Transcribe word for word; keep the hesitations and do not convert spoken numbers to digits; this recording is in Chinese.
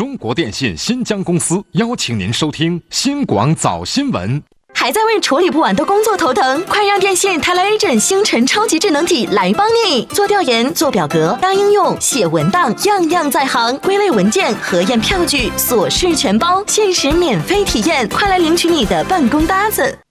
中国电信新疆公司邀请您收听新广早新闻。 还在为处理不完的工作头疼？快让电信泰来 Agent 星辰超级智能体来帮你！做调研、做表格、当应用、写文档，样样在行。归类文件、核验票据，琐事全包，限时免费体验，快来领取你的办公搭子！